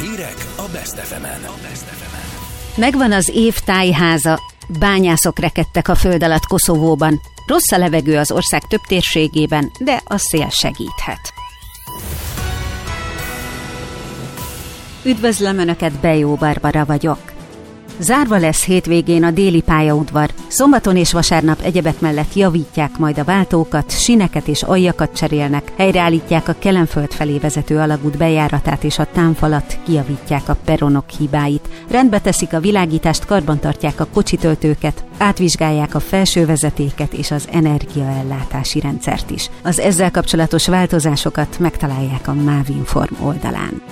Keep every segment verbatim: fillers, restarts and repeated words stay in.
Hírek a Best ef emen. Megvan az év tájháza, bányászok rekedtek a föld alatt Koszovóban. Rossz a levegő az ország több térségében, de a szél segíthet. Üdvözlöm Önöket, Bejó Barbara vagyok. Zárva lesz hétvégén a déli pályaudvar. Szombaton és vasárnap egyebek mellett javítják majd a váltókat, sineket és aljakat cserélnek, helyreállítják a Kelenföld felé vezető alagút bejáratát és a támfalat, kijavítják a peronok hibáit, rendbe teszik a világítást, karbantartják a kocsitöltőket, átvizsgálják a felső vezetéket és az energiaellátási rendszert is. Az ezzel kapcsolatos változásokat megtalálják a Mávinform oldalán.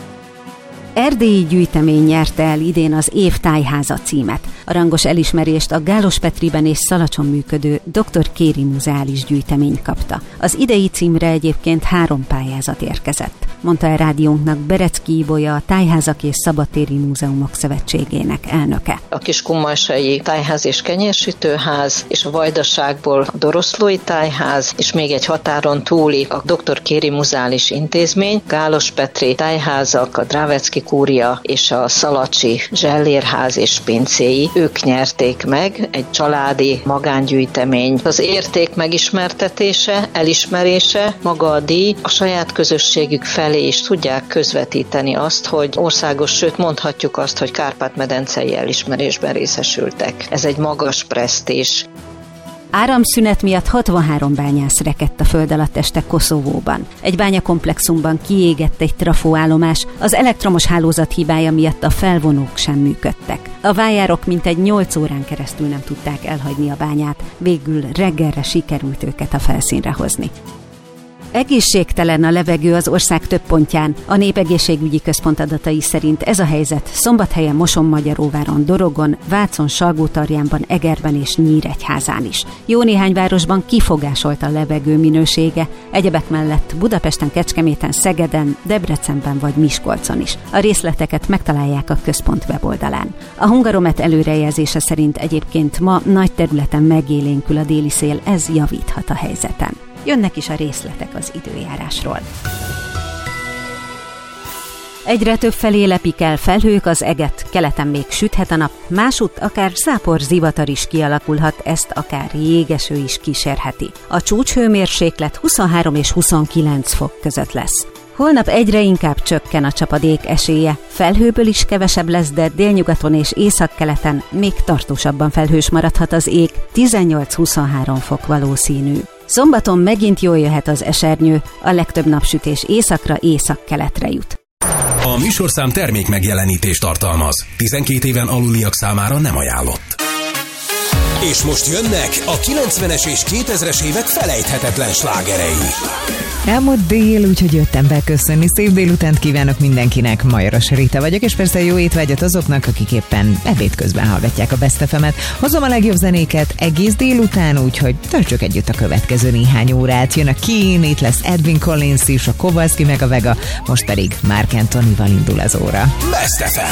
Erdélyi gyűjtemény nyerte el idén az év tájháza címet. A rangos elismerést a Gálospetriben és Szalacson működő doktor Kéri Muzeális Gyűjtemény kapta. Az idei címre egyébként három pályázat érkezett, mondta el rádiónknak Berecki Ibolya, a Tájházak és Szabadtéri Múzeumok Szövetségének elnöke. A Kiskunmalsai Tájház és Kenyérsütőház, és a Vajdaságból a Doroszlói Tájház, és még egy határon túli a doktor Kéri Muzeális Intézmény, Gálospetri Tájházak, a Drávecki Kúria és a Szalacsi Zsellérház és pincéi, ők nyerték meg, egy családi magángyűjtemény. Az érték megismertetése, elismerése, maga a díj, a saját közösségük felé is tudják közvetíteni azt, hogy országos, sőt mondhatjuk azt, hogy Kárpát-medencei elismerésben részesültek. Ez egy magas presztízs. Áramszünet miatt hatvanhárom bányász rekedt a föld alatt este Koszovóban. Egy bányakomplexumban kiégett egy trafóállomás, az elektromos hálózat hibája miatt a felvonók sem működtek. A vájárok mintegy nyolc órán keresztül nem tudták elhagyni a bányát, végül reggelre sikerült őket a felszínre hozni. Egészségtelen a levegő az ország több pontján. A Népegészségügyi Központ adatai szerint ez a helyzet Szombathelyen, Mosonmagyaróváron, Dorogon, Vácon, Salgótarjánban, Egerben és Nyíregyházán is. Jó néhány városban kifogásolt a levegő minősége, egyebek mellett Budapesten, Kecskeméten, Szegeden, Debrecenben vagy Miskolcon is. A részleteket megtalálják a központ weboldalán. A Hungaromet előrejelzése szerint egyébként ma nagy területen megélénkül a déli szél, ez javíthat a helyzeten. Jönnek is a részletek az időjárásról. Egyre több felé lepik el felhők az eget, keleten még süthet a nap, másutt akár zápor zivatar is kialakulhat, ezt akár jégeső is kísérheti. A csúcshőmérséklet huszonhárom és huszonkilenc fok között lesz. Holnap egyre inkább csökken a csapadék esélye, felhőből is kevesebb lesz, de délnyugaton és északkeleten még tartósabban felhős maradhat az ég, tizennyolc-huszonhárom fok valószínű. Szombaton megint jól jöhet az esernyő, a legtöbb napsütés északra, északkeletre jut. A műsorszám termék megjelenítést tartalmaz. tizenkét éven aluliak számára nem ajánlott. És most jönnek a kilencvenes és kétezres évek felejthetetlen slágerei. Elmúlt dél, úgyhogy jöttem beköszönni. Szép délutánt kívánok mindenkinek. Majoros Rita vagyok, és persze jó étvágyat azoknak, akik éppen ebéd közben hallgatják a Best ef emet. Hozom a legjobb zenéket egész délután, úgyhogy töltsük együtt a következő néhány órát. Jön a Keen, itt lesz Edwin Collins is, a Kowalski meg a Vega, most pedig Mark Anthonyval indul az óra. Best ef em.